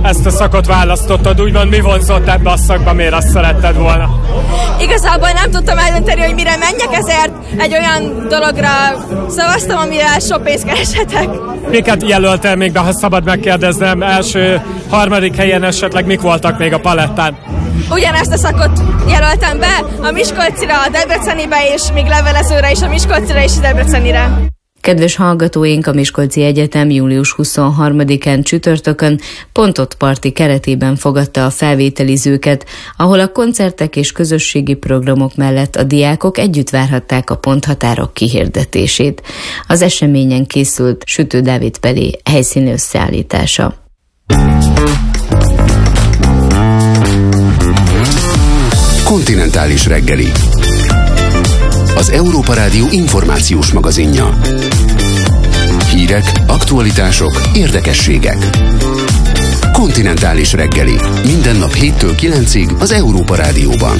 ezt a szakot választottad, úgymond mi vonzott ebbe a szakba, miért azt szeretted volna? Igazából nem tudtam eldönteni, hogy mire menjek, ezért egy olyan dologra szavaztam, amire sok pénzt kereshetek. Miket jelöltél még be, ha szabad megkérdeznem, első, harmadik helyen esetleg mik voltak még a palettán? Ugyanezt a szakot jelöltem be, a Miskolcira, a Debrecenibe, és még levelezőre is, a Miskolcira és a Debrecenire. Kedves hallgatóink, a Miskolci Egyetem július 23-án csütörtökön Pontot Parti keretében fogadta a felvételizőket, ahol a koncertek és közösségi programok mellett a diákok együtt várhatták a ponthatárok kihirdetését. Az eseményen készült Sütő Dávid Pelé helyszíni összeállítása. Kontinentális reggeli. Az Európa Rádió információs magazinja. Hírek, aktualitások, érdekességek. Kontinentális reggeli. Minden nap 7-től 9-ig az Európa Rádióban.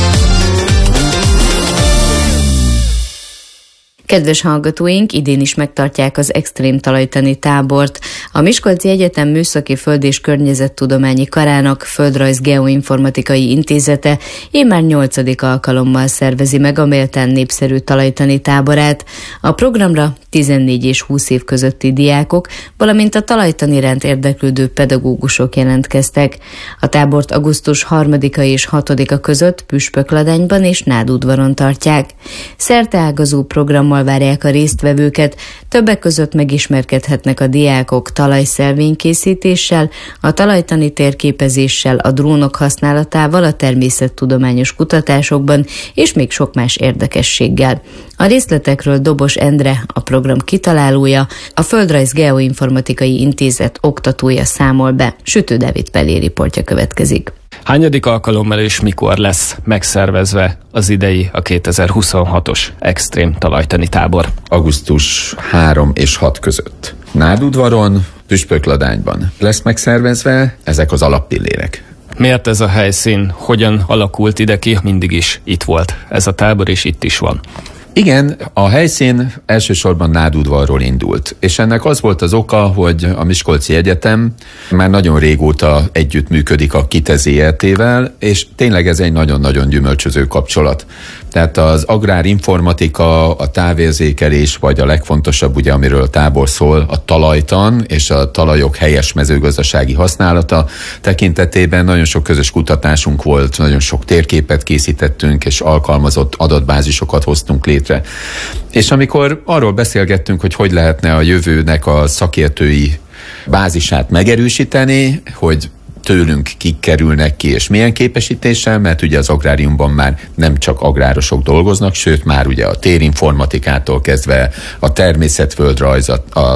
Kedves hallgatóink, idén is megtartják az extrém talajtani tábort. A Miskolci Egyetem Műszaki Föld- és Környezettudományi Karának Földrajz Geoinformatikai Intézete immár 8. alkalommal szervezi meg a méltán népszerű talajtani táborát. A programra 14 és 20 év közötti diákok, valamint a talajtan iránt érdeklődő pedagógusok jelentkeztek. A tábort augusztus 3-a és 6-a között Püspökladányban és Nádudvaron tartják. Szerteágazó programmal várják a résztvevőket, többek között megismerkedhetnek a diákok talajszelvénykészítéssel, a talajtani térképezéssel, a drónok használatával a természettudományos kutatásokban, és még sok más érdekességgel. A részletekről Dobos Endre, a program kitalálója, a Földrajz Geoinformatikai Intézet oktatója számol be. Sütő Dávid Pelé riportja következik. Hányadik alkalommal és mikor lesz megszervezve az idei, a 2026-os extrém talajtani tábor? Augusztus 3 és 6 között. Nádudvaron, Püspökladányban lesz megszervezve, ezek az alappillérek. Miért ez a helyszín? Hogyan alakult ide ki? Mindig is itt volt ez a tábor, és itt is van. Igen, a helyszín elsősorban Nádudvarról indult, és ennek az volt az oka, hogy a Miskolci Egyetem már nagyon régóta együttműködik a KITE ZRT-vel, és tényleg ez egy nagyon-nagyon gyümölcsöző kapcsolat. Tehát az agrárinformatika, a távérzékelés, vagy a legfontosabb, ugye, amiről a tábor szól, a talajtan és a talajok helyes mezőgazdasági használata tekintetében nagyon sok közös kutatásunk volt, nagyon sok térképet készítettünk, és alkalmazott adatbázisokat hoztunk létre. És amikor arról beszélgettünk, hogy lehetne a jövőnek a szakértői bázisát megerősíteni, hogy tőlünk kik kerülnek ki, és milyen képesítéssel, mert ugye az agráriumban már nem csak agrárosok dolgoznak, sőt már ugye a térinformatikától kezdve a természetföldrajz,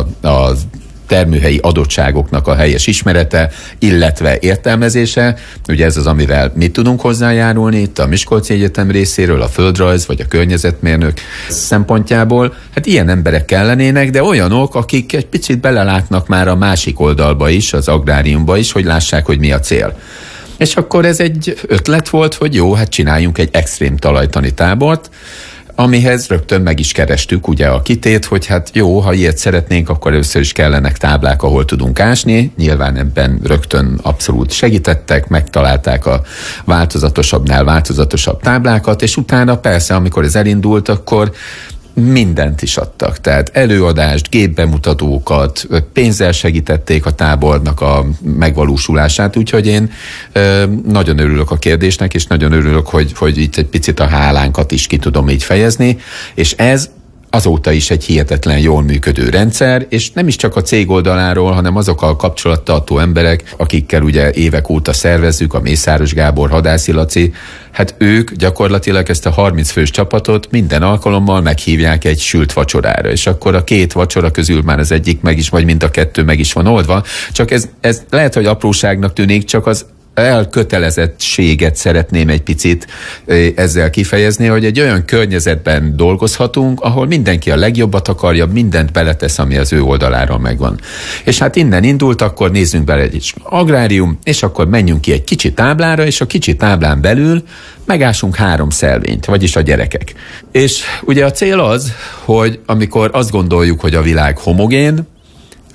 a termőhelyi adottságoknak a helyes ismerete, illetve értelmezése. Ugye ez az, amivel mi tudunk hozzájárulni itt a Miskolci Egyetem részéről, a földrajz vagy a környezetmérnök szempontjából. Hát ilyen emberek kellenének, de olyanok, akik egy picit belelátnak már a másik oldalba is, az agráriumba is, hogy lássák, hogy mi a cél. És akkor ez egy ötlet volt, hogy jó, hát csináljunk egy extrém talajtani tábort, amihez rögtön meg is kerestük ugye a kitét, hogy hát jó, ha ilyet szeretnénk, akkor először is kellenek táblák, ahol tudunk ásni. Nyilván ebben rögtön abszolút segítettek, megtalálták a változatosabbnál változatosabb táblákat, és utána persze, amikor ez elindult, akkor mindent is adtak, tehát előadást, gépbemutatókat, pénzzel segítették a tábornak a megvalósulását, úgyhogy én nagyon örülök a kérdésnek, és nagyon örülök, hogy itt egy picit a hálánkat is ki tudom így fejezni, és ez azóta is egy hihetetlen jól működő rendszer, és nem is csak a cég oldaláról, hanem azok a kapcsolattartó emberek, akikkel ugye évek óta szervezzük, a Mészáros Gábor, Hadászi Laci, hát ők gyakorlatilag ezt a 30 fős csapatot minden alkalommal meghívják egy sült vacsorára, és akkor a 2 vacsora közül már az egyik meg is, vagy mind a 2 meg is van oldva, csak ez lehet, hogy apróságnak tűnik, csak az elkötelezettséget szeretném egy picit ezzel kifejezni, hogy egy olyan környezetben dolgozhatunk, ahol mindenki a legjobbat akarja, mindent beletesz, ami az ő oldaláról megvan. És hát innen indult, akkor nézzünk bele egy agrárium, és akkor menjünk ki egy kicsi táblára, és a kicsi táblán belül megásunk 3 szelvényt, vagyis a gyerekek. És ugye a cél az, hogy amikor azt gondoljuk, hogy a világ homogén,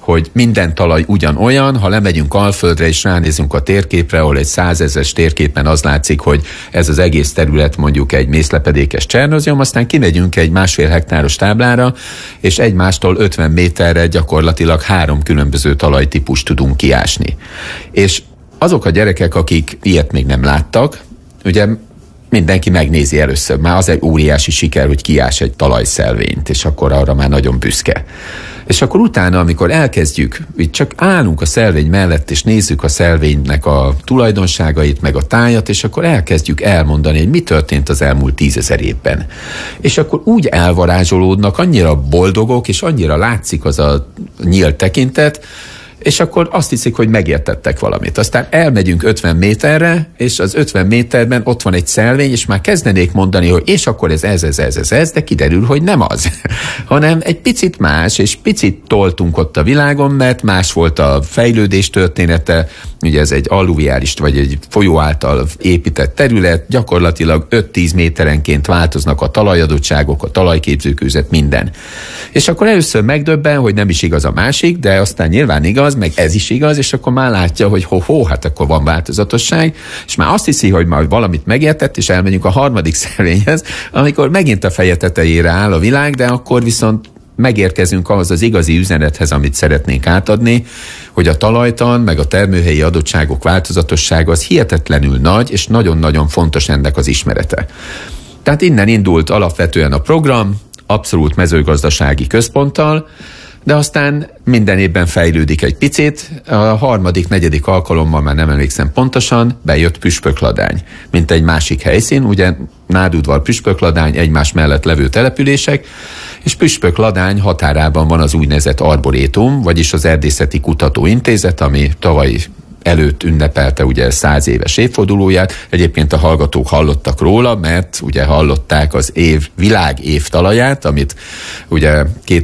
hogy minden talaj ugyanolyan, ha lemegyünk Alföldre és ránézünk a térképre, ahol egy 100 000-es térképen az látszik, hogy ez az egész terület mondjuk egy mészlepedékes csernozjom, aztán kimegyünk egy 1,5 hektáros táblára, és egymástól 50 méterre gyakorlatilag 3 különböző talajtípust tudunk kiásni. És azok a gyerekek, akik ilyet még nem láttak, ugye mindenki megnézi először, már az egy óriási siker, hogy kiás egy talajszelvényt, és akkor arra már nagyon büszke. És akkor utána, amikor elkezdjük, így csak állunk a szelvény mellett, és nézzük a szelvénynek a tulajdonságait, meg a tájat, és akkor elkezdjük elmondani, hogy mi történt az elmúlt 10 000 évben. És akkor úgy elvarázsolódnak, annyira boldogok, és annyira látszik az a nyílt tekintet, és akkor azt hiszik, hogy megértettek valamit. Aztán elmegyünk 50 méterre, és az 50 méterben ott van egy szelvény, és már kezdenék mondani, hogy és akkor ez, de kiderül, hogy nem az. Hanem egy picit más, és picit toltunk ott a világon, mert más volt a fejlődés története, ugye ez egy alluviális, vagy egy folyó által épített terület, gyakorlatilag 5-10 méterenként változnak a talajadottságok, a talajképzőkőzet, minden. És akkor először megdöbben, hogy nem is igaz a másik, de aztán nyilván igaz, meg ez is igaz, és akkor már látja, hogy hát akkor van változatosság, és már azt hiszi, hogy már valamit megértett, és elmegyünk a harmadik szelvényhez, amikor megint a feje tetejére áll a világ, de akkor viszont megérkezünk ahhoz az igazi üzenethez, amit szeretnénk átadni, hogy a talajtan, meg a termőhelyi adottságok változatossága az hihetetlenül nagy, és nagyon-nagyon fontos ennek az ismerete. Tehát innen indult alapvetően a program, abszolút mezőgazdasági központtal, de aztán minden évben fejlődik egy picit. A harmadik, negyedik alkalommal, már nem emlékszem pontosan, bejött Püspökladány, mint egy másik helyszín, ugye Nádudvar, Püspökladány, egymás mellett levő települések, és Püspökladány határában van az úgynevezett Arborétum, vagyis az Erdészeti Kutatóintézet, ami tavaly előtt ünnepelte ugye 100 éves évfordulóját. Egyébként a hallgatók hallottak róla, mert ugye hallották az világ évtalaját, amit ugye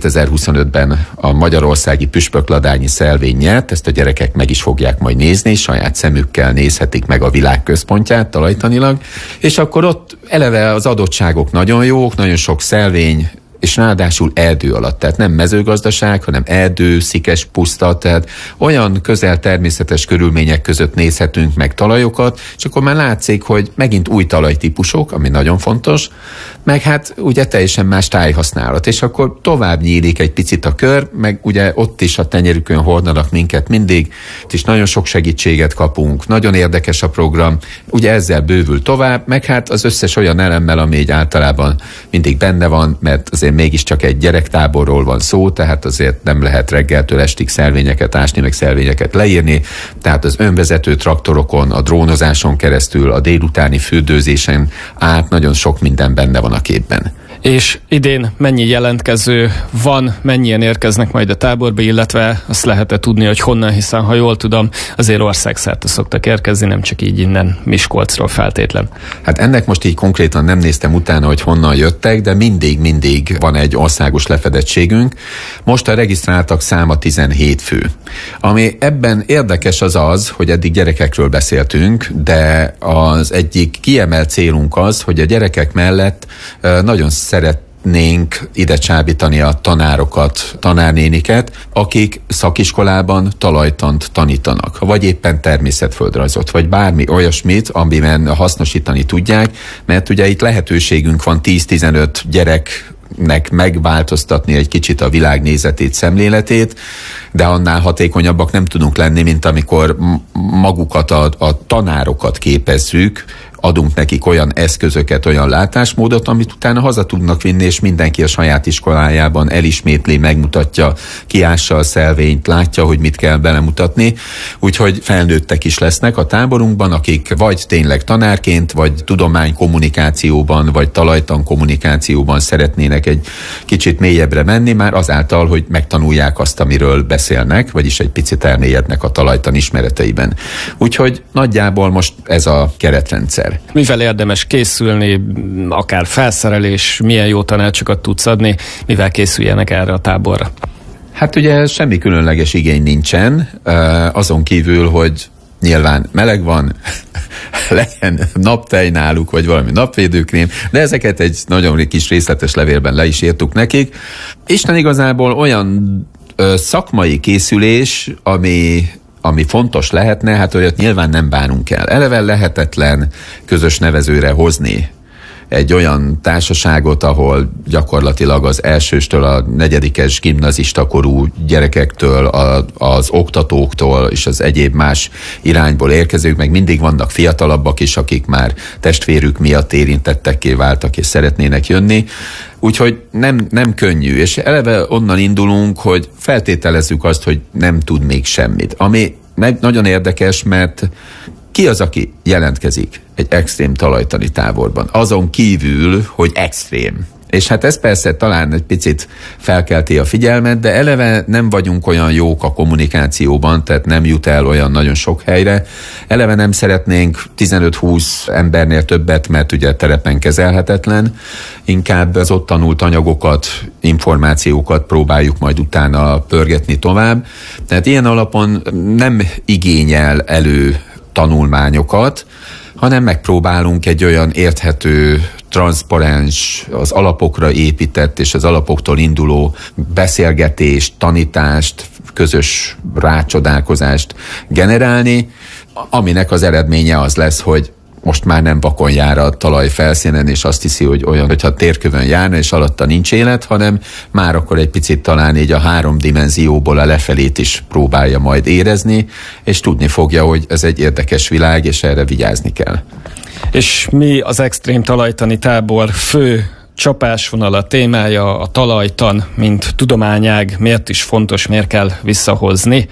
2025-ben a magyarországi püspökladányi szelvény nyert, ezt a gyerekek meg is fogják majd nézni, saját szemükkel nézhetik meg a világ központját talajtanilag, és akkor ott eleve az adottságok nagyon jók, nagyon sok szelvény, és ráadásul erdő alatt, tehát nem mezőgazdaság, hanem erdő, szikes puszta, tehát olyan közel természetes körülmények között nézhetünk meg talajokat, és akkor már látszik, hogy megint új talajtípusok, ami nagyon fontos, meg hát ugye teljesen más tájhasználat, és akkor tovább nyílik egy picit a kör, meg ugye ott is a tenyerükön hordanak minket mindig, és nagyon sok segítséget kapunk, nagyon érdekes a program, ugye ezzel bővül tovább, meg hát az összes olyan elemmel, ami így általában mindig benne van, mert azért mégiscsak egy gyerektáborról van szó, tehát azért nem lehet reggeltől estig szelvényeket ásni, meg szelvényeket leírni, tehát az önvezető traktorokon, a drónozáson keresztül, a délutáni fürdőzésen át nagyon sok minden benne van a képben. És idén mennyi jelentkező van, mennyien érkeznek majd a táborba, illetve azt lehet-e tudni, hogy honnan, hiszen ha jól tudom, azért országszerte szoktak érkezni, nem csak így innen Miskolcról feltétlen. Hát ennek most így konkrétan nem néztem utána, hogy honnan jöttek, de mindig van egy országos lefedettségünk. Most a regisztráltak száma 17 fő. Ami ebben érdekes az, hogy eddig gyerekekről beszéltünk, de az egyik kiemelt célunk az, hogy a gyerekek mellett nagyon szeretnénk ide csábítani a tanárokat, tanárnéniket, akik szakiskolában talajtant tanítanak, vagy éppen természetföldrajzot, vagy bármi olyasmit, amiben hasznosítani tudják, mert ugye itt lehetőségünk van 10-15 gyereknek megváltoztatni egy kicsit a világnézetét, szemléletét, de annál hatékonyabbak nem tudunk lenni, mint amikor magukat, a tanárokat képezzük, adunk nekik olyan eszközöket, olyan látásmódot, amit utána haza tudnak vinni, és mindenki a saját iskolájában elismétli, megmutatja, kiássa a szelvényt, látja, hogy mit kell belemutatni. Úgyhogy felnőttek is lesznek a táborunkban, akik vagy tényleg tanárként, vagy tudománykommunikációban, vagy talajtan kommunikációban szeretnének egy kicsit mélyebbre menni, már azáltal, hogy megtanulják azt, amiről beszélnek, vagyis egy picit elmélyednek a talajtan ismereteiben. Úgyhogy nagyjából most ez a keretrendszer. Mivel érdemes készülni, akár felszerelés, milyen jó tanácsokat tudsz adni, mivel készüljenek erre a táborra? Hát ugye semmi különleges igény nincsen, azon kívül, hogy nyilván meleg van, legyen naptej náluk, vagy valami napvédőkrém, de ezeket egy nagyon kis részletes levélben le is írtuk nekik. Isten igazából olyan szakmai készülés, ami fontos lehetne, hát olyat nyilván nem bánunk el. Eleve lehetetlen közös nevezőre hozni egy olyan társaságot, ahol gyakorlatilag az elsőstől a negyedikes gimnazista korú gyerekektől, az oktatóktól és az egyéb más irányból érkezők, meg mindig vannak fiatalabbak is, akik már testvérük miatt érintettekké váltak és szeretnének jönni. Úgyhogy nem könnyű, és eleve onnan indulunk, hogy feltételezzük azt, hogy nem tud még semmit. Ami meg nagyon érdekes, mert ki az, aki jelentkezik egy extrém talajtani táborban? Azon kívül, hogy extrém. És hát ez persze talán egy picit felkelti a figyelmet, de eleve nem vagyunk olyan jók a kommunikációban, tehát nem jut el olyan nagyon sok helyre. Eleve nem szeretnénk 15-20 embernél többet, mert ugye terepen kezelhetetlen. Inkább az ott tanult anyagokat, információkat próbáljuk majd utána pörgetni tovább. Tehát ilyen alapon nem igényel elő tanulmányokat, hanem megpróbálunk egy olyan érthető, transzparens, az alapokra épített és az alapoktól induló beszélgetést, tanítást, közös rácsodálkozást generálni, aminek az eredménye az lesz, hogy most már nem vakon jár a talaj felszínen, és azt hiszi, hogy olyan, hogyha térkövön járna, és alatta nincs élet, hanem már akkor egy picit talán így a 3 dimenzióból a lefelét is próbálja majd érezni, és tudni fogja, hogy ez egy érdekes világ, és erre vigyázni kell. És mi az extrém talajtani tábor fő csapásvonala, témája, a talajtan, mint tudományág, miért is fontos, miért kell visszahozni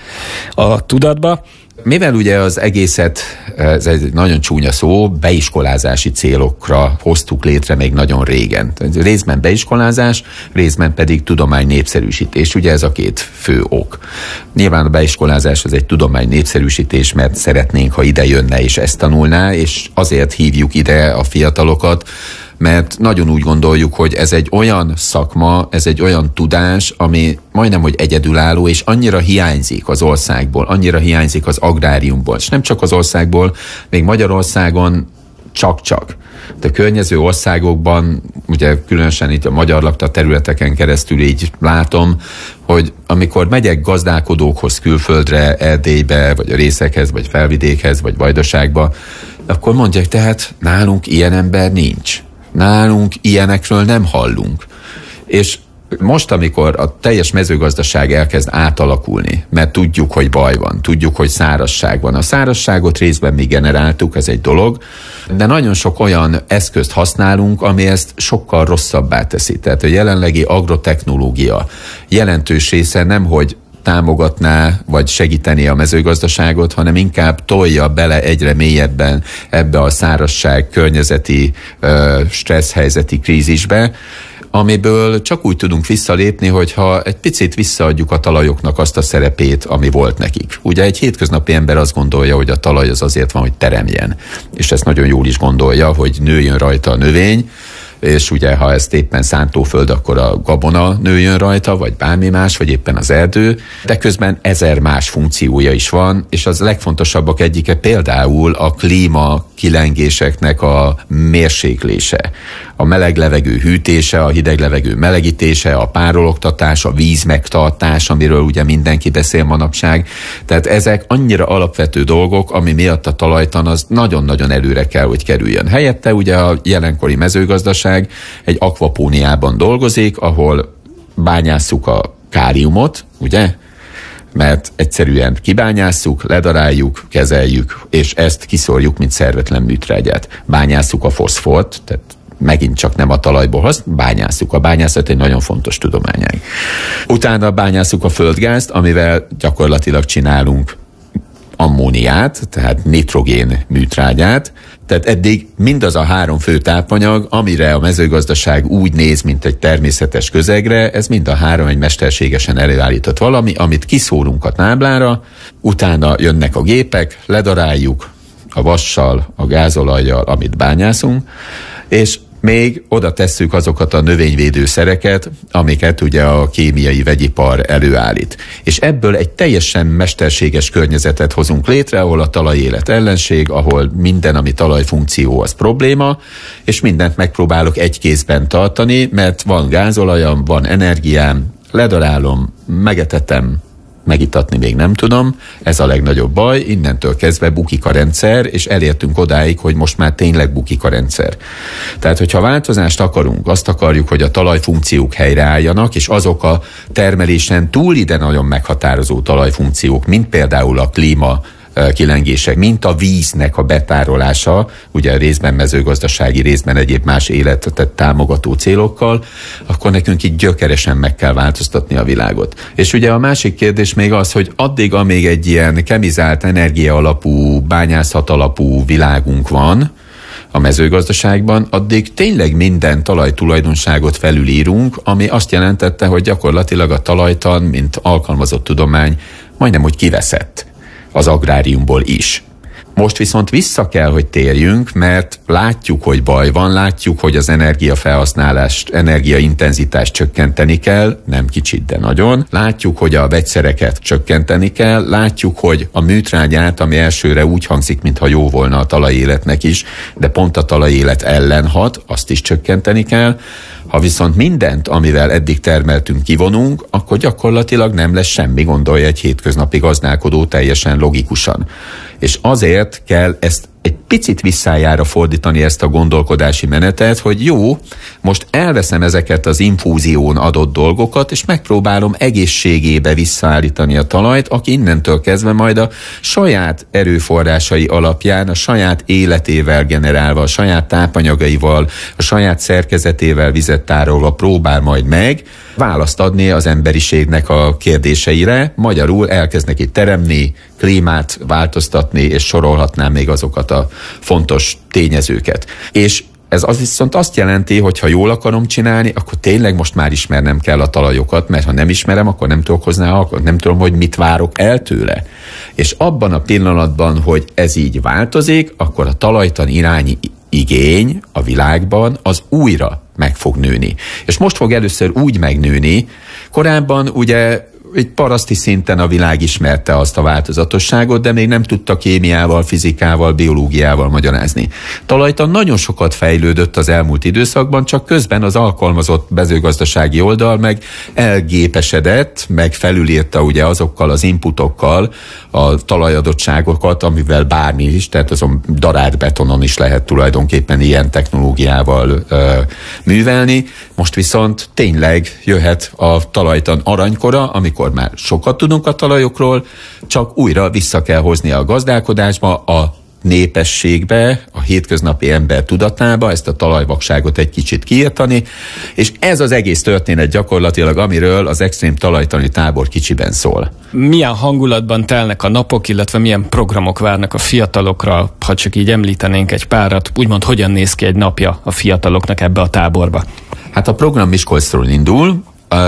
a tudatba? Mivel ugye az egészet, ez egy nagyon csúnya szó, beiskolázási célokra hoztuk létre még nagyon régen. Részben beiskolázás, részben pedig tudomány népszerűsítés. Ugye ez a 2 fő ok. Nyilván a beiskolázás az egy tudomány népszerűsítés, mert szeretnénk, ha ide jönne és ezt tanulná, és azért hívjuk ide a fiatalokat, mert nagyon úgy gondoljuk, hogy ez egy olyan szakma, ez egy olyan tudás, ami majdnem, hogy egyedülálló, és annyira hiányzik az országból, annyira hiányzik az agráriumból, és nem csak az országból, még Magyarországon csak-csak. De környező országokban, ugye különösen itt a magyar lakta területeken keresztül így látom, hogy amikor megyek gazdálkodókhoz külföldre, Erdélybe, vagy a részekhez, vagy Felvidékhez, vagy Vajdaságba, akkor mondják, tehát nálunk ilyen ember nincs. Nálunk ilyenekről nem hallunk. És most, amikor a teljes mezőgazdaság elkezd átalakulni, mert tudjuk, hogy baj van, tudjuk, hogy szárazság van. A szárazságot részben mi generáltuk, ez egy dolog, de nagyon sok olyan eszközt használunk, ami ezt sokkal rosszabbá teszi. Tehát a jelenlegi agrotechnológia jelentős része nem, hogy támogatná, vagy segíteni a mezőgazdaságot, hanem inkább tolja bele egyre mélyebben ebbe a szárazság környezeti stresszhelyzeti krízisbe, amiből csak úgy tudunk visszalépni, hogyha egy picit visszaadjuk a talajoknak azt a szerepét, ami volt nekik. Ugye egy hétköznapi ember azt gondolja, hogy a talaj az azért van, hogy teremjen. És ezt nagyon jól is gondolja, hogy nőjön rajta a növény, és ugye, ha ezt éppen szántóföld, akkor a gabona nőjön rajta, vagy bármi más, vagy éppen az erdő, de közben 1000 más funkciója is van, és az legfontosabbak egyike például a klíma kilengéseknek a mérséklése. A meleg levegő hűtése, a hideg levegő melegítése, a párologtatás, a víz megtartás, amiről ugye mindenki beszél manapság. Tehát ezek annyira alapvető dolgok, ami miatt a talajtan az nagyon-nagyon előre kell, hogy kerüljön. Helyette ugye a jelenkori mezőgazdaság egy akvapóniában dolgozik, ahol bányásszuk a káliumot, ugye? Mert egyszerűen kibányásszuk, ledaráljuk, kezeljük, és ezt kiszórjuk, mint szervetlen műtrágyát. Bányásszuk a foszfort, tehát megint csak nem a talajból bányásszuk. A bányászat egy nagyon fontos tudományág. Utána bányásszuk a földgázt, amivel gyakorlatilag csinálunk ammóniát, tehát nitrogén műtrágyát. Tehát eddig mindaz a 3 fő tápanyag, amire a mezőgazdaság úgy néz, mint egy természetes közegre, ez mind a 3 egy mesterségesen előállított valami, amit kiszórunk a táblára, utána jönnek a gépek, ledaráljuk a vassal, a gázolajjal, amit bányászunk, és még oda tesszük azokat a növényvédőszereket, amiket ugye a kémiai vegyipar előállít. És ebből egy teljesen mesterséges környezetet hozunk létre, ahol a talajélet ellenség, ahol minden, ami talajfunkció, az probléma, és mindent megpróbálok egy kézben tartani, mert van gázolajam, van energiám, ledarálom, megetetem, megitatni még nem tudom, ez a legnagyobb baj, innentől kezdve bukik a rendszer, és elértünk odáig, hogy most már tényleg bukik a rendszer. Tehát, hogyha változást akarunk, azt akarjuk, hogy a talajfunkciók helyreálljanak, és azok a termelésen túl ide nagyon meghatározó talajfunkciók, mint például a klíma kilengések, mint a víznek a betárolása, ugye részben mezőgazdasági, részben egyéb más életet támogató célokkal, akkor nekünk így gyökeresen meg kell változtatni a világot. És ugye a másik kérdés még az, hogy addig, amíg egy ilyen kemizált, energia alapú, bányászat alapú világunk van a mezőgazdaságban, addig tényleg minden talajtulajdonságot felülírunk, ami azt jelentette, hogy gyakorlatilag a talajtan, mint alkalmazott tudomány, majdnem úgy kiveszett az agráriumból is. Most viszont vissza kell, hogy térjünk, mert látjuk, hogy baj van, látjuk, hogy az energiafelhasználást, energiaintenzitást csökkenteni kell, nem kicsit, de nagyon. Látjuk, hogy a vegyszereket csökkenteni kell, látjuk, hogy a műtrágyát, ami elsőre úgy hangzik, mintha jó volna a talajéletnek is, de pont a talajélet ellen hat, azt is csökkenteni kell. Ha viszont mindent, amivel eddig termeltünk, kivonunk, akkor gyakorlatilag nem lesz semmi, gondolja egy hétköznapi gazdálkodó teljesen logikusan. És azért kell ezt egy picit visszájára fordítani, ezt a gondolkodási menetet, hogy jó, most elveszem ezeket az infúzión adott dolgokat, és megpróbálom egészségébe visszaállítani a talajt, aki innentől kezdve majd a saját erőforrásai alapján, a saját életével generálva, a saját tápanyagaival, a saját szerkezetével vizet tárolva próbál majd meg választ adni az emberiségnek a kérdéseire, magyarul elkezd neki teremni, klímát változtatni, és sorolhatnám még azokat a fontos tényezőket. És ez az viszont azt jelenti, hogy ha jól akarom csinálni, akkor tényleg most már ismernem kell a talajokat, mert ha nem ismerem, akkor nem tudok hozzá, nem tudom, hogy mit várok el tőle. És abban a pillanatban, hogy ez így változik, akkor a talajtan irányi igény a világban az újra meg fog nőni. És most fog először úgy megnőni, korábban ugye egy paraszti szinten a világ ismerte azt a változatosságot, de még nem tudta kémiával, fizikával, biológiával magyarázni. Talajtan nagyon sokat fejlődött az elmúlt időszakban, csak közben az alkalmazott mezőgazdasági oldal meg elgépesedett, meg felülírta ugye azokkal az inputokkal a talajadottságokat, amivel bármi is, tehát azon darált betonon is lehet tulajdonképpen ilyen technológiával művelni. Most viszont tényleg jöhet a talajtan aranykora, amikor már sokat tudunk a talajokról, csak újra vissza kell hozni a gazdálkodásba, a népességbe, a hétköznapi ember tudatába, ezt a talajvakságot egy kicsit kiirtani, és ez az egész történet gyakorlatilag, amiről az extrém talajtani tábor kicsiben szól. Milyen hangulatban telnek a napok, illetve milyen programok várnak a fiatalokra, ha csak így említenénk egy párat, úgymond hogyan néz ki egy napja a fiataloknak ebbe a táborba? Hát a program Miskolcról indul,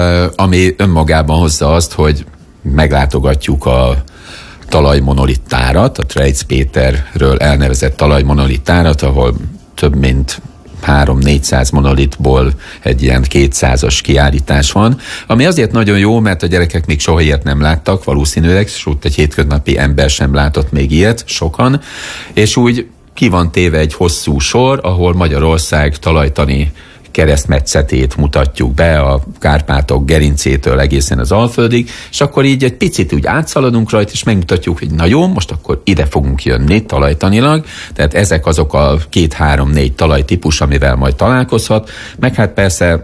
ami önmagában hozza azt, hogy meglátogatjuk a talajmonolittárat, a Trejc Péterről elnevezett talajmonolittárat, ahol több mint 300-400 monolitból egy ilyen 200-as kiállítás van, ami azért nagyon jó, mert a gyerekek még soha ilyet nem láttak, valószínűleg, sőt egy hétköznapi ember sem látott még ilyet, sokan, és úgy ki van téve egy hosszú sor, ahol Magyarország talajtani keresztmetszetét mutatjuk be a Kárpátok gerincétől egészen az Alföldig, és akkor így egy picit úgy átszaladunk rajta, és megmutatjuk, hogy na jó, most akkor ide fogunk jönni talajtanilag, tehát ezek azok a 2-3-4 talajtípus, amivel majd találkozhat, meg hát persze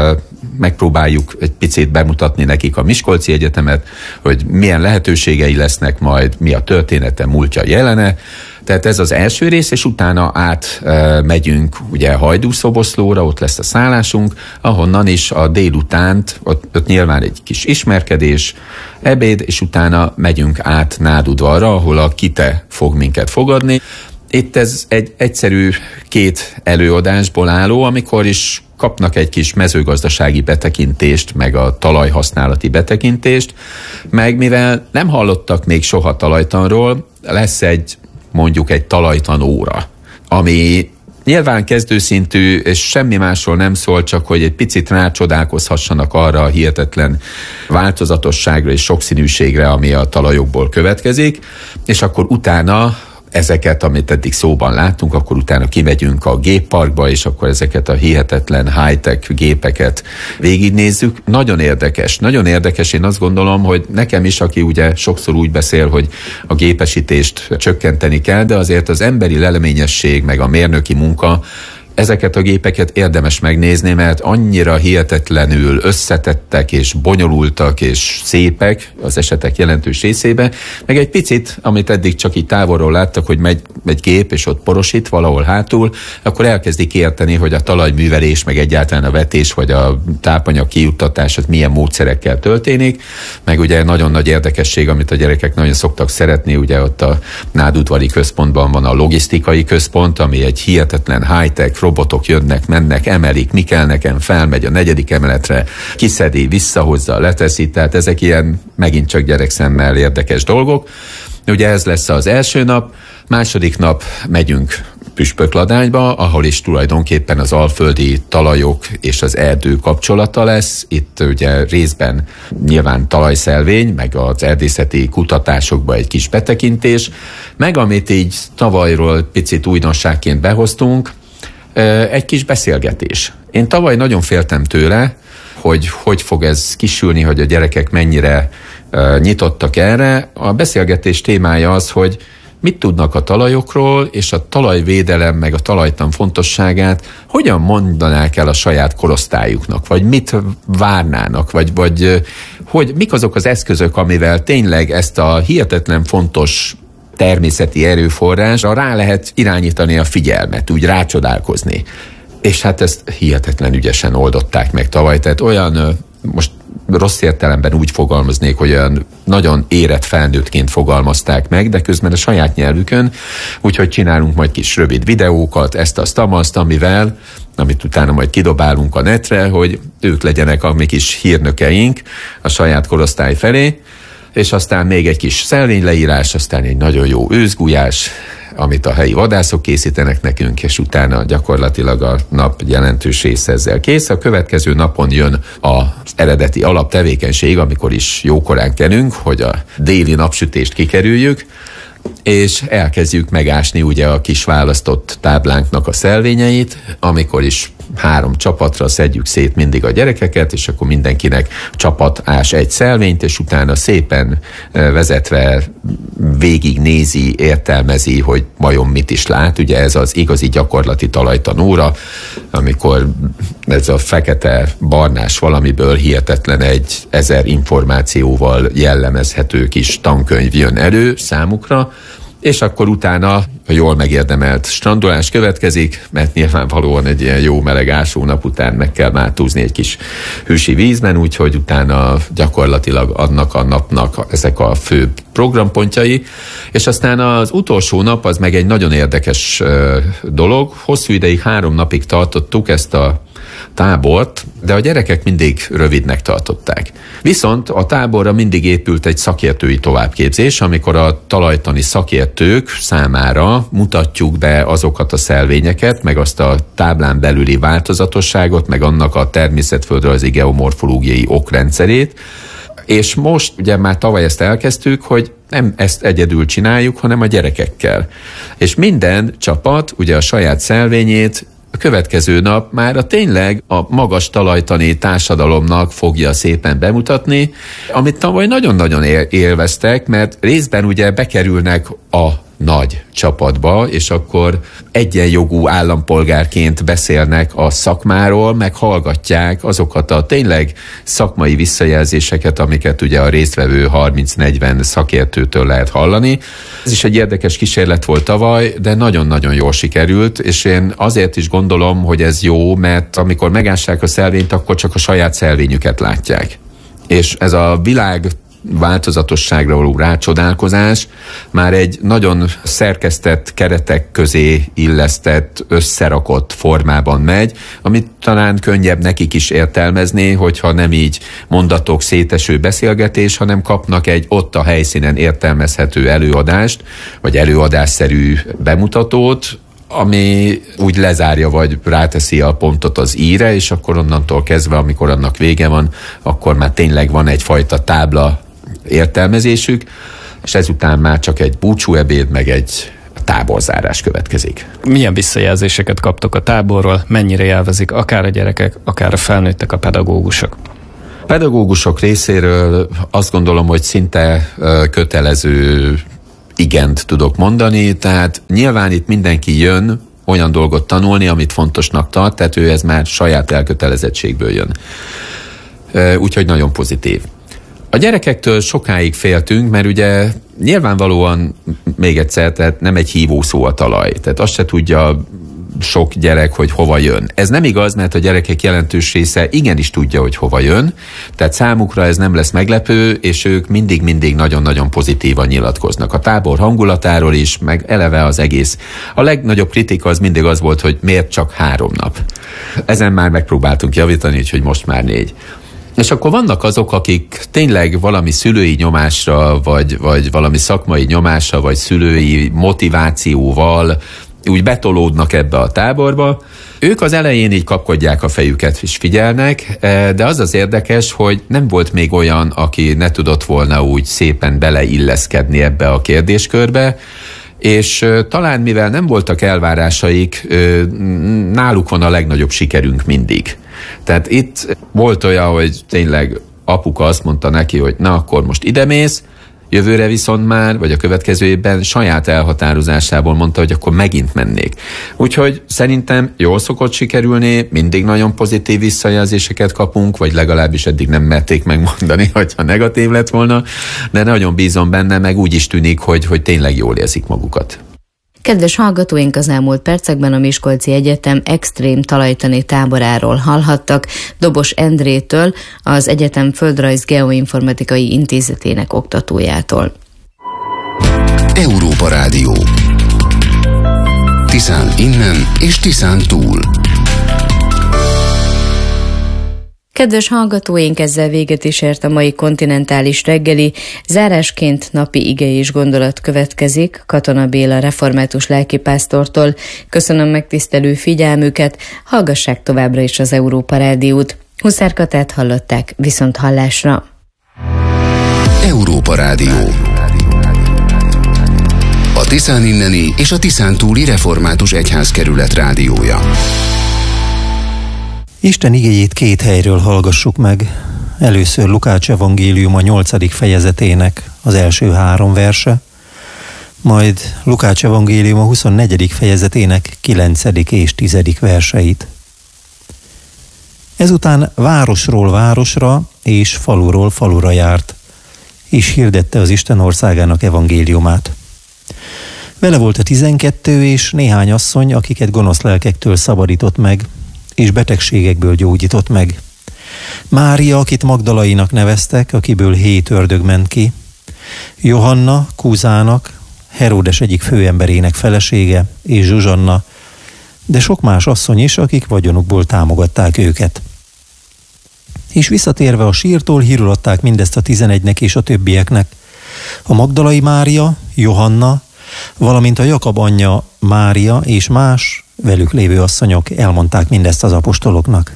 megpróbáljuk egy picit bemutatni nekik a Miskolci Egyetemet, hogy milyen lehetőségei lesznek majd, mi a története, múltja, jelene. Tehát ez az első rész, és utána megyünk ugye Hajdúszoboszlóra, ott lesz a szállásunk, ahonnan is a délutánt, ott nyilván egy kis ismerkedés, ebéd, és utána megyünk át Nádudvarra, ahol a KITE fog minket fogadni. Itt ez egy egyszerű 2 előadásból álló, amikor is kapnak egy kis mezőgazdasági betekintést, meg a talajhasználati betekintést, meg mivel nem hallottak még soha talajtanról, lesz mondjuk egy talajtan óra, ami nyilván kezdőszintű, és semmi másról nem szól, csak hogy egy picit rácsodálkozhassanak arra a hihetetlen változatosságra és sokszínűségre, ami a talajokból következik, és akkor utána ezeket, amit eddig szóban láttunk, akkor utána kimegyünk a gépparkba, és akkor ezeket a hihetetlen high-tech gépeket végignézzük. Nagyon érdekes. Én azt gondolom, hogy nekem is, aki ugye sokszor úgy beszél, hogy a gépesítést csökkenteni kell, de azért az emberi leleményesség, meg a mérnöki munka, ezeket a gépeket érdemes megnézni, mert annyira hihetetlenül összetettek és bonyolultak és szépek az esetek jelentős részében, meg egy picit, amit eddig csak így távolról láttak, hogy megy egy gép és ott porosít valahol hátul, akkor elkezdik érteni, hogy a talajművelés, meg egyáltalán a vetés, vagy a tápanyag kijuttatás, az milyen módszerekkel történik, meg ugye nagyon nagy érdekesség, amit a gyerekek nagyon szoktak szeretni, ugye ott a Nádudvari központban van a logisztikai központ, ami egy hihetetlen high-tech, robotok jönnek, mennek, emelik, mi kell nekem, felmegy a 4. emeletre, kiszedi, visszahozza, leteszi, tehát ezek ilyen megint csak gyerekszemmel érdekes dolgok. Ugye ez lesz az első nap, második nap megyünk Püspökladányba, ahol is tulajdonképpen az alföldi talajok és az erdő kapcsolata lesz. Itt ugye részben nyilván talajszelvény, meg az erdészeti kutatásokba egy kis betekintés, meg amit így tavalyról picit újdonságként behoztunk, egy kis beszélgetés. Én tavaly nagyon féltem tőle, hogy fog ez kisülni, hogy a gyerekek mennyire nyitottak erre. A beszélgetés témája az, hogy mit tudnak a talajokról, és a talajvédelem, meg a talajtan fontosságát hogyan mondanák el a saját korosztályuknak, vagy mit várnának, vagy hogy mik azok az eszközök, amivel tényleg ezt a hihetetlen fontos természeti erőforrásra rá lehet irányítani a figyelmet, úgy rácsodálkozni. És hát ezt hihetetlen ügyesen oldották meg tavaly, tehát olyan, most rossz értelemben úgy fogalmaznék, hogy olyan nagyon érett felnőttként fogalmazták meg, de közben a saját nyelvükön, úgyhogy csinálunk majd kis rövid videókat, ezt-azt, amit utána majd kidobálunk a netre, hogy ők legyenek a mi kis hírnökeink a saját korosztály felé, és aztán még egy kis szelvényleírás, aztán egy nagyon jó őszgulyás, amit a helyi vadászok készítenek nekünk, és utána gyakorlatilag a nap jelentős része ezzel kész. A következő napon jön az eredeti alaptevékenység, amikor is jókorán kelünk, hogy a déli napsütést kikerüljük, és elkezdjük megásni ugye a kis választott táblánknak a szelvényeit, amikor is 3 csapatra szedjük szét mindig a gyerekeket, és akkor mindenkinek csapat ás egy szelvényt, és utána szépen vezetve végignézi, értelmezi, hogy vajon mit is lát. Ugye ez az igazi gyakorlati talajtanóra, amikor ez a fekete-barnás valamiből hihetetlen 1000 információval jellemezhető kis tankönyv jön elő számukra, és akkor utána a jól megérdemelt strandolás következik, mert nyilvánvalóan egy ilyen jó meleg ásónap után meg kell mátúzni egy kis hűsi vízben, úgyhogy utána gyakorlatilag annak a napnak ezek a fő programpontjai, és aztán az utolsó nap az meg egy nagyon érdekes dolog. Hosszú ideig 3 napig tartottuk ezt a tábort, de a gyerekek mindig rövidnek tartották. Viszont a táborra mindig épült egy szakértői továbbképzés, amikor a talajtani szakértők számára mutatjuk be azokat a szelvényeket, meg azt a táblán belüli változatosságot, meg annak a természetföldrajzi geomorfológiai okrendszerét, és most ugye már tavaly ezt elkezdtük, hogy nem ezt egyedül csináljuk, hanem a gyerekekkel. És minden csapat ugye a saját szelvényét a következő nap már tényleg a magas talajtani társadalomnak fogja szépen bemutatni, amit tavaly nagyon-nagyon élveztek, mert részben ugye bekerülnek a nagy csapatba, és akkor egyenjogú állampolgárként beszélnek a szakmáról, meg hallgatják azokat a tényleg szakmai visszajelzéseket, amiket ugye a résztvevő 30-40 szakértőtől lehet hallani. Ez is egy érdekes kísérlet volt tavaly, de nagyon-nagyon jól sikerült, és én azért is gondolom, hogy ez jó, mert amikor megássák a szelvényt, akkor csak a saját szelvényüket látják. És ez a világ változatosságra való rácsodálkozás már egy nagyon szerkesztett keretek közé illesztett, összerakott formában megy, amit talán könnyebb nekik is értelmezni, hogyha nem így mondatok széteső beszélgetés, hanem kapnak egy ott a helyszínen értelmezhető előadást, vagy előadásszerű bemutatót, ami úgy lezárja, vagy ráteszi a pontot az íre, és akkor onnantól kezdve, amikor annak vége van, akkor már tényleg van egyfajta tábla értelmezésük, és ezután már csak egy búcsúebéd, meg egy táborzárás következik. Milyen visszajelzéseket kaptok a táborról, mennyire élvezik akár a gyerekek, akár a felnőttek, a pedagógusok? A pedagógusok részéről azt gondolom, hogy szinte kötelező igent tudok mondani, tehát nyilván itt mindenki jön olyan dolgot tanulni, amit fontosnak tart, tehát ő ez már saját elkötelezettségből jön. Úgyhogy nagyon pozitív. A gyerekektől sokáig féltünk, mert ugye nyilvánvalóan még egyszer, tehát nem egy hívó szó a talaj, tehát azt se tudja sok gyerek, hogy hova jön. Ez nem igaz, mert a gyerekek jelentős része igenis tudja, hogy hova jön, tehát számukra ez nem lesz meglepő, és ők mindig nagyon-nagyon pozitívan nyilatkoznak. A tábor hangulatáról is, meg eleve az egész. A legnagyobb kritika az mindig az volt, hogy miért csak 3 nap. Ezen már megpróbáltunk javítani, úgyhogy most már 4. És akkor vannak azok, akik tényleg valami szülői nyomásra, vagy valami szakmai nyomásra, vagy szülői motivációval úgy betolódnak ebbe a táborba. Ők az elején így kapkodják a fejüket és figyelnek, de az az érdekes, hogy nem volt még olyan, aki ne tudott volna úgy szépen beleilleszkedni ebbe a kérdéskörbe, és talán mivel nem voltak elvárásaik, náluk van a legnagyobb sikerünk mindig. Tehát itt volt olyan, hogy tényleg apuka azt mondta neki, hogy na akkor most idemész, jövőre viszont már, vagy a következő évben saját elhatározásából mondta, hogy akkor megint mennék. Úgyhogy szerintem jól szokott sikerülni, mindig nagyon pozitív visszajelzéseket kapunk, vagy legalábbis eddig nem merték megmondani, hogyha negatív lett volna, de nagyon bízom benne, meg úgy is tűnik, hogy tényleg jól érzik magukat. Kedves hallgatóink, az elmúlt percekben a Miskolci Egyetem extrém talajtani táboráról hallhattak Dobos Endrétől, az egyetem Földrajz Geoinformatikai Intézetének oktatójától. Európa Rádió. Tiszán innen és Tiszán túl. Kedves hallgatóink, ezzel véget is ért a mai kontinentális reggeli. Zárásként napi ige és gondolat következik Katona Béla református lelkipásztortól. Köszönöm megtisztelő figyelmüket, hallgassák továbbra is az Európa Rádiót. Huszár Katát hallották, viszont hallásra. Európa Rádió. A Tiszán inneni és a Tiszán túli református egyházkerület rádiója. Isten igéjét 2 helyről hallgassuk meg. Először Lukács evangélium a 8. fejezetének az első 3 verse, majd Lukács evangélium a 24. fejezetének 9. és 10. verseit. Ezután városról városra és faluról falura járt, és hirdette az Isten országának evangéliumát. Vele volt a 12 és néhány asszony, akiket gonosz lelkektől szabadított meg, és betegségekből gyógyított meg. Mária, akit Magdalainak neveztek, akiből 7 ördög ment ki, Johanna, Kúzának, Heródes egyik főemberének felesége, és Zsuzsanna, de sok más asszony is, akik vagyonukból támogatták őket. És visszatérve a sírtól hírül adták mindezt a 11-nek és a többieknek. A Magdalai Mária, Johanna, valamint a Jakab anyja Mária és más velük lévő asszonyok elmondták mindezt az apostoloknak.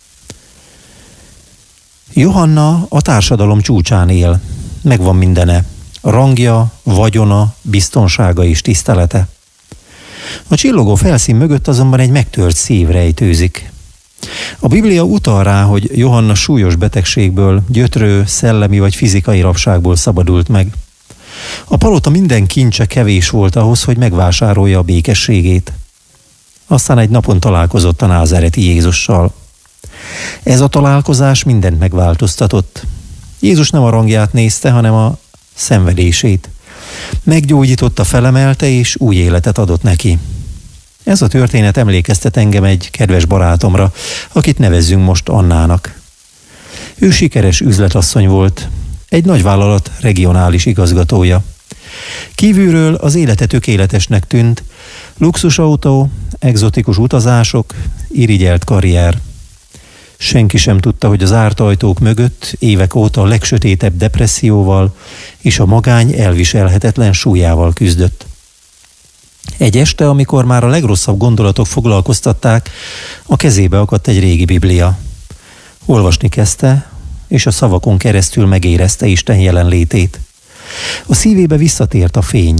Johanna a társadalom csúcsán él, megvan mindene, rangja, vagyona, biztonsága és tisztelete. A csillogó felszín mögött azonban egy megtört szív rejtőzik. A Biblia utal rá, hogy Johanna súlyos betegségből, gyötrő, szellemi vagy fizikai rabságból szabadult meg. A palota minden kincse kevés volt ahhoz, hogy megvásárolja a békességét. Aztán egy napon találkozott a názáreti Jézussal. Ez a találkozás mindent megváltoztatott. Jézus nem a rangját nézte, hanem a szenvedését. Meggyógyította, felemelte és új életet adott neki. Ez a történet emlékeztet engem egy kedves barátomra, akit nevezzünk most Annának. Ő sikeres üzletasszony volt, egy nagyvállalat regionális igazgatója. Kívülről az élete tökéletesnek tűnt, luxusautó, egzotikus utazások, irigyelt karrier. Senki sem tudta, hogy az zárt ajtók mögött évek óta a legsötétebb depresszióval és a magány elviselhetetlen súlyával küzdött. Egy este, amikor már a legrosszabb gondolatok foglalkoztatták, a kezébe akadt egy régi Biblia. Olvasni kezdte, és a szavakon keresztül megérezte Isten jelenlétét. A szívébe visszatért a fény.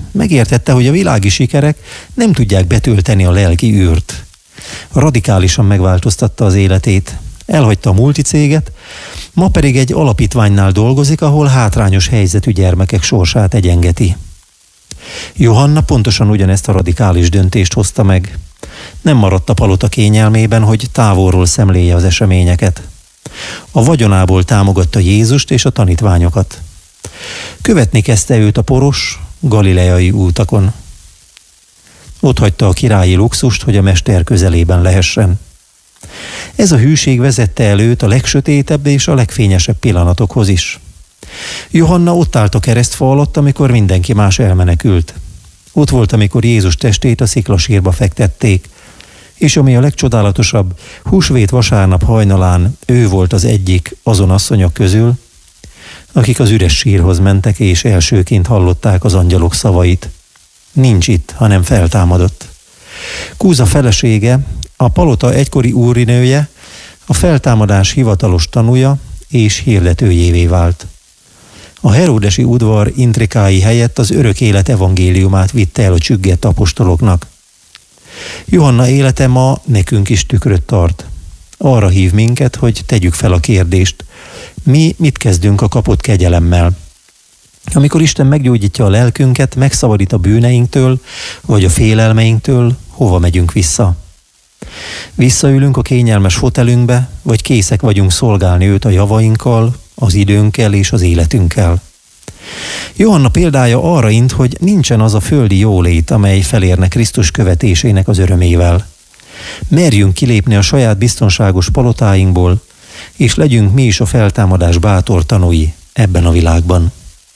megértette, hogy a világi sikerek nem tudják betölteni a lelki űrt. Radikálisan megváltoztatta az életét. Elhagyta a multicéget, ma pedig egy alapítványnál dolgozik, ahol hátrányos helyzetű gyermekek sorsát egyengeti. Johanna pontosan ugyanezt a radikális döntést hozta meg. Nem maradt a palota kényelmében, hogy távolról szemléje az eseményeket. A vagyonából támogatta Jézust és a tanítványokat. Követni kezdte őt a poros, galileai útakon. Ott hagyta a királyi luxust, hogy a mester közelében lehessen. Ez a hűség vezette el őt a legsötétebb és a legfényesebb pillanatokhoz is. Johanna ott állt a keresztfa alatt, amikor mindenki más elmenekült. Ott volt, amikor Jézus testét a sziklasírba fektették, és ami a legcsodálatosabb, húsvét vasárnap hajnalán ő volt az egyik azon asszonyok közül, akik az üres sírhoz mentek, és elsőként hallották az angyalok szavait. Nincs itt, hanem feltámadott. Kúza felesége, a palota egykori úrinője, a feltámadás hivatalos tanúja és hirdetőjévé vált. A heródesi udvar intrikái helyett az örök élet evangéliumát vitte el a csüggett apostoloknak. Johanna élete ma nekünk is tükröt tart. Arra hív minket, hogy tegyük fel a kérdést. Mi mit kezdünk a kapott kegyelemmel? Amikor Isten meggyógyítja a lelkünket, megszabadít a bűneinktől, vagy a félelmeinktől, hova megyünk vissza? Visszaülünk a kényelmes fotelünkbe, vagy készek vagyunk szolgálni őt a javainkkal, az időnkkel és az életünkkel? Johanna példája arra int, hogy nincsen az a földi jólét, amely felérne Krisztus követésének az örömével. Merjünk kilépni a saját biztonságos palotáinkból, és legyünk mi is a feltámadás bátor tanúi ebben a világban.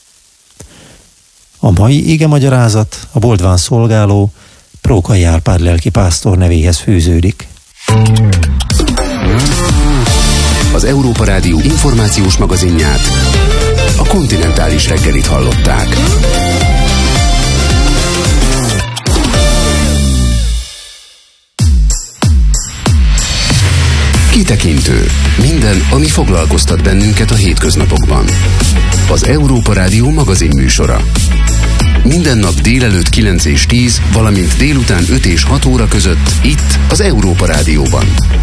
A mai igemagyarázat a Boldván szolgáló Prókai Árpád lelkipásztor nevéhez fűződik. Az Európa Rádió információs magazinját, a Kontinentális reggelit hallották. Kitekintő. Minden, ami foglalkoztat bennünket a hétköznapokban. Az Európa Rádió magazin műsora. Minden nap délelőtt 9 és 10, valamint délután 5 és 6 óra között itt az Európa Rádióban.